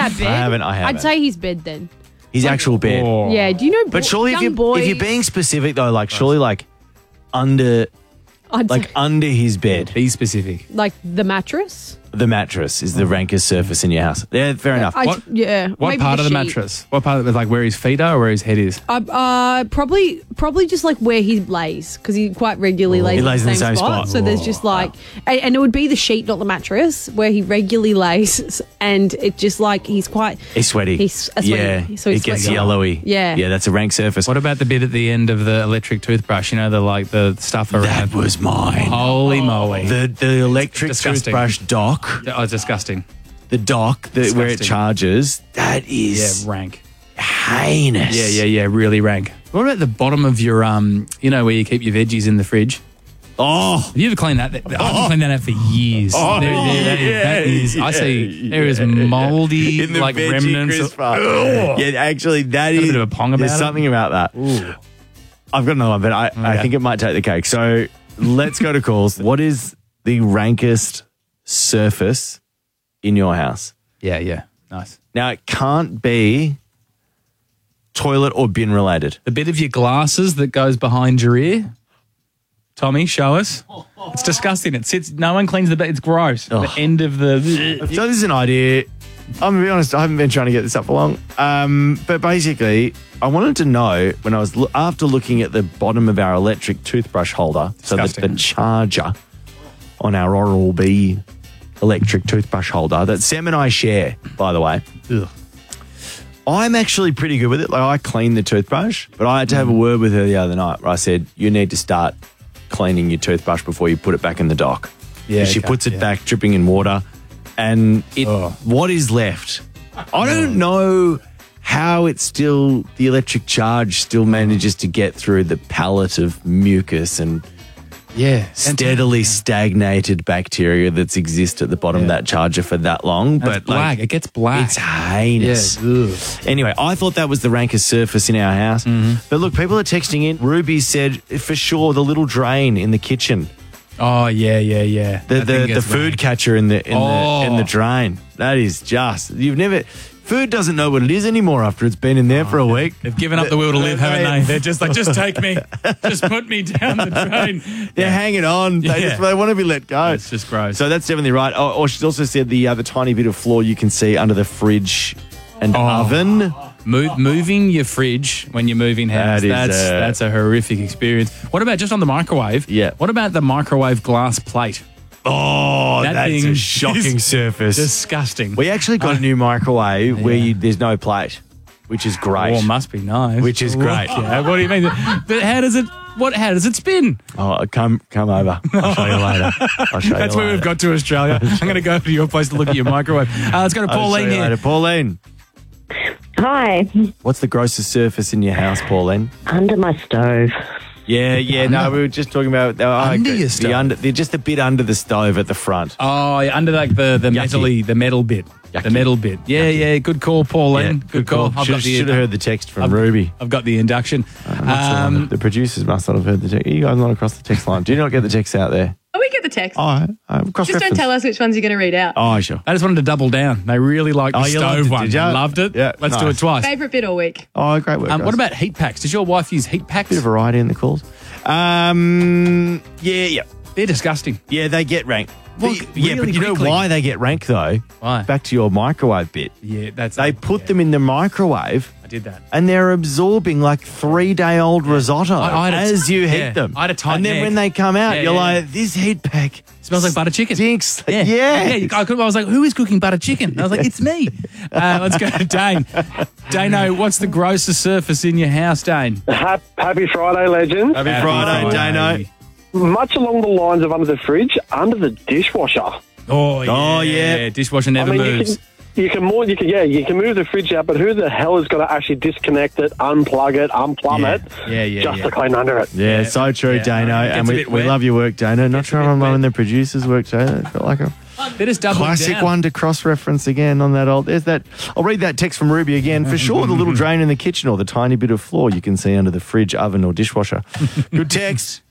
that bed? I haven't. I'd say his bed then. His actual bed. Oh. Yeah, do you know? But surely if boys, you're being specific though, like surely like under I'd like say, under his bed, Be specific. like the mattress. the mattress is the rankest surface in your house. Yeah, fair enough. What Maybe part of the sheet. mattress? What part of it? Like where his feet are or where his head is? Probably just like where he lays, because he quite regularly lays, He lays in the same spot. So there's just like, and it would be the sheet, not the mattress, where he regularly lays, and it just like he's sweaty. He's sweaty. Yeah, So it gets sweaty. yellowy. Yeah. Yeah, that's a rank surface. What about the bit at the end of the electric toothbrush? You know, the stuff around. That was mine. Holy moly! The electric Disgusting. toothbrush dock, Oh, disgusting. the dock that where it Disgusting. charges, that is Yeah, rank. heinous. Yeah, really rank. What about the bottom of your you know, where you keep your veggies in the fridge? Oh, Have you ever cleaned that? I haven't cleaned that out for years. I see there is mouldy in the like veggie remnants. crisper. Yeah, actually, that is a bit of a pong about there's it. something about that. Ooh. I've got another one, but I think it might take the cake. So let's go to calls. What is the rankest surface in your house? Yeah, nice. Now, it can't be toilet or bin related. The bit of your glasses that goes behind your ear. Tommy, show us. It's disgusting. It sits. No one cleans the bit. It's gross. The end of the. So this is an idea. I'm going to be honest, I haven't been trying to get this up for long. But basically, I wanted to know when I was, after looking at the bottom of our electric toothbrush holder, so that Disgusting. the charger on our Oral-B electric toothbrush holder that Sam and I share, by the way. Ugh. I'm actually pretty good with it. Like, I clean the toothbrush, but I had to have a word with her the other night where I said, you need to start cleaning your toothbrush before you put it back in the dock. Yeah, She okay, puts it yeah. back, dripping in water, and what is left? I don't know how it's still, the electric charge still manages to get through the pallet of mucus and Yeah. steadily stagnated bacteria that's exist at the bottom of that charger for that long. But But black. It gets black. it's heinous. Yeah. Anyway, I thought that was the rankest surface in our house. Mm-hmm. But look, people are texting in. Ruby said for sure the little drain in the kitchen, Oh yeah. I think the it's food rank. catcher in the Oh. drain. That is just food doesn't know what it is anymore after it's been in there for a week. They've given up the will to live, haven't they? They're just like, just take me, just put me down the drain. They're hanging on. Yeah. They want to be let go. It's just gross. So that's definitely right. Or she's also said the tiny bit of floor you can see under the fridge and oven. Moving your fridge when you're moving house, That is, that's a horrific experience. What about just on the microwave? Yeah. What about the microwave glass plate? Oh, That that's thing a shocking is surface. Disgusting. We actually got a new microwave where there's no plate, which is great. Oh, must be nice. Which is great. Yeah. What do you mean? But how does it? How does it spin? Oh, come over. I'll show you later. I'll show That's you where later. we've got to Australia. I'm going to go to your place to look at your microwave. Let's go to I'll show Pauline you here. later. Pauline, Hi, what's the grossest surface in your house, Pauline? under my stove. Yeah. No, we were just talking about Under your stove? They're just a bit under the stove at the front. Oh, yeah, under like the metal bit. Yucky. The metal bit. Yeah. Good call, Pauline. Good call. I've got Should have heard the text from I've- Ruby. I've got the induction. The producers must not have heard the text. You guys not across the text line. Do you not get the text out there? Oh, we get the text. Oh, cross Just don't tell us which ones you're going to read out. Oh, sure. I just wanted to double down. They really liked the Oh, you loved stove it, one. did ya? Loved it. Yeah, Let's do nice. it twice. Favourite bit all week. Oh, great work. What guys. about heat packs? Does your wife use heat packs? Bit of variety in the calls? Yeah. They're disgusting. Yeah, they get rank. Well, but really you know quickly. why they get rank though? Why? Back to your microwave bit. Yeah, They put them in the microwave I did that. and they're absorbing like 3-day-old risotto I had as you heat yeah. them. I had a tight And then neck. when they come out, Yeah, you're yeah. like, this heat pack Smells like butter chicken. stinks. Yeah. I was like, who is cooking butter chicken? And I was like, it's me. Let's go to Dane. Dano, what's the grossest surface in your house, Dane? Happy Friday, legends. Happy Friday, Dano. Much along the lines of under the fridge, under the dishwasher. Oh, yeah. Oh, yeah. Dishwasher never moves. You can move the fridge out, but who the hell is going to actually disconnect it, unplug it, unplumb it, just to clean under it? Yeah, so true, Yeah. Dano. Gets And a we bit wet. love your work, Dano. Not sure a if bit I'm loving wet. the producers' work, Dano. It felt like a They just doubled classic down. one to cross-reference again on that old. There's that. I'll read that text from Ruby again. For sure, the little drain in the kitchen or the tiny bit of floor you can see under the fridge, oven or dishwasher. Good text.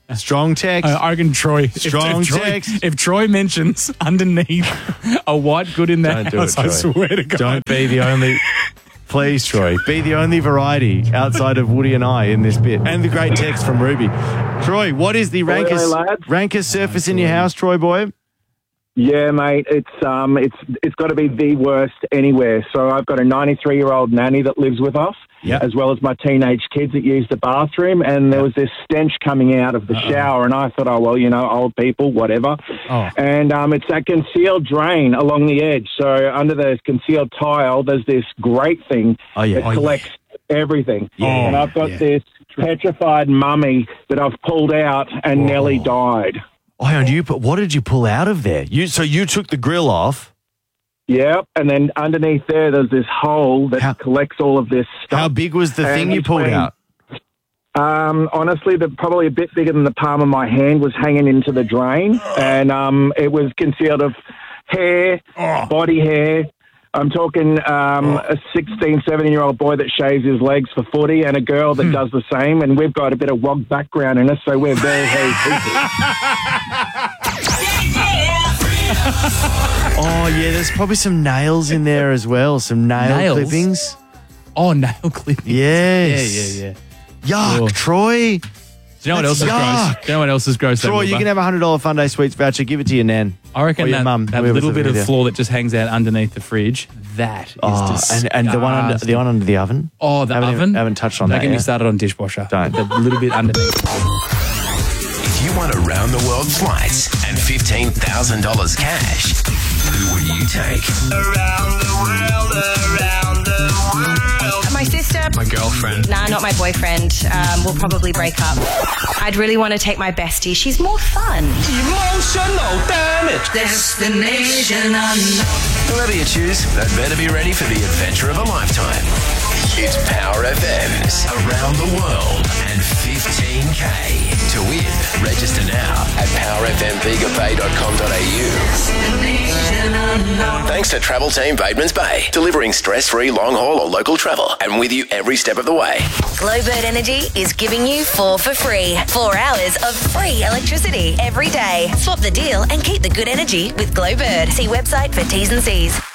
Strong text. I reckon Troy. Strong text. If Troy mentions underneath a white good in the Don't do house, it, Troy. I swear to God. Don't be the only... Please, Troy, be the only variety outside of Woody and I in this bit. And the great text from Ruby. Troy, what is the rankest surface in your house, Troy boy? Yeah, mate, it's got to be the worst anywhere. So I've got a 93-year-old nanny that lives with us, as well as my teenage kids that use the bathroom, and there was this stench coming out of the shower, and I thought, old people, whatever. And it's that concealed drain along the edge. So under the concealed tile, there's this grate thing that collects everything. And I've got this petrified mummy that I've pulled out and nearly died. Oh, hang on, what did you pull out of there? So you took the grill off? Yep, and then underneath there's this hole that collects all of this stuff. How big was the thing you pulled out? Honestly, probably a bit bigger than the palm of my hand was hanging into the drain, and it was concealed of hair, body hair. I'm talking a 16, 17-year-old boy that shaves his legs for footy and a girl that does the same, and we've got a bit of WOG background in us, so we're very, very people. Oh, yeah, there's probably some nails in there as well, some nail clippings. Oh, nail clippings. Yes. Yeah. Yuck, Troy. Do you know what else is gross? Do you know what else is gross? Troy, you can have a $100 Fun Day Sweets voucher. Give it to your nan. I reckon your mum, that little bit of floor that just hangs out underneath the fridge, that is disgusting. And the one under the oven? Oh, the oven? Haven't touched on that. Don't get me started on dishwasher. Don't. The little bit underneath. If you want around-the-world flights and $15,000 cash, who will you take? Around the world, around the world. My sister. My girlfriend. Nah, not my boyfriend. We'll probably break up. I'd really want to take my bestie. She's more fun. Emotional damage. Destination unknown. Whoever you choose, they'd better be ready for the adventure of a lifetime. It's Power FM's Around the World and 15K. To win, register now at powerfmbigapay.com.au. Thanks to Travel Team Batemans Bay, delivering stress-free long-haul or local travel and with you every step of the way. Glowbird Energy is giving you 4 for free. 4 hours of free electricity every day. Swap the deal and keep the good energy with Glowbird. See website for T's and C's.